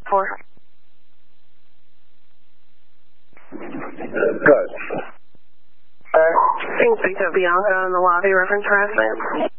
4. Good. You can speak to Bianca in the lobby reference harassment.